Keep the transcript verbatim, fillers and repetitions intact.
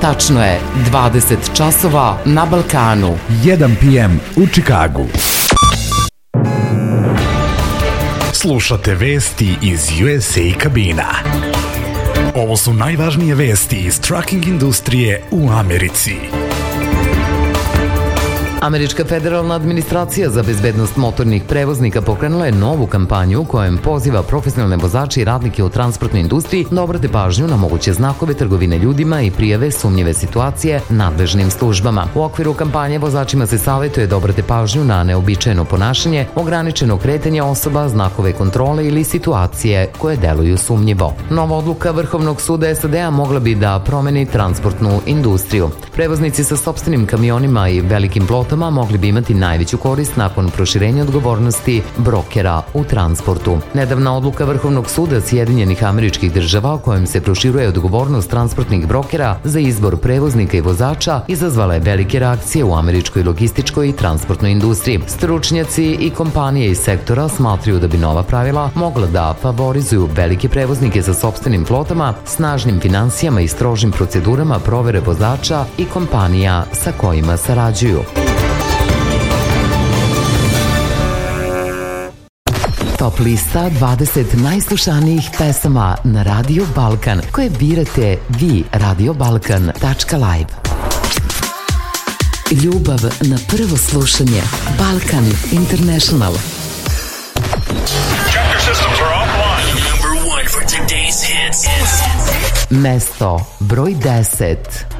Tačno je, dvadeset časova na Balkanu. jedan pe em u Čikagu. Slušate vesti iz U S A kabina. Ovo su najvažnije vesti iz trucking industrije u Americi. Američka federalna administracija za bezbednost motornih prevoznika pokrenula je novu kampanju u kojem poziva profesionalne vozače i radnike u transportnoj industriji da obrate pažnju na moguće znakove trgovine ljudima i prijave sumnjive situacije nadležnim službama. U okviru kampanje vozačima se savjetuje da obrate pažnju na neobičajeno ponašanje, ograničeno kretanje osoba, znakove kontrole ili situacije koje deluju sumnjivo. Nova odluka Vrhovnog suda S A D-a mogla bi da promeni transportnu industriju. Prevoznici sa sopstvenim kamionima i velikim plotom mogli bi imati najveću korist nakon proširenja odgovornosti brokera u transportu. Nedavna odluka Vrhovnog suda Sjedinjenih Američkih Država, kojom se proširuje odgovornost transportnih brokera za izbor prevoznika i vozača, izazvala je velike reakcije u američkoj logističkoj i transportnoj industriji. Stručnjaci i kompanije iz sektora smatraju da bi nova pravila mogla da favorizuju velike prevoznike sa sopstvenim flotama, snažnim finansijama i strožim procedurama provere vozača i kompanija sa kojima sarađuju. Top lista dvadeset najslušanijih pesama na Radio Balkan koje birate vi, radio balkan tačka live. Ljubav na prvo slušanje. Balkan International. Chapter systems are offline. Number one for today's hits. Mesto broj deset.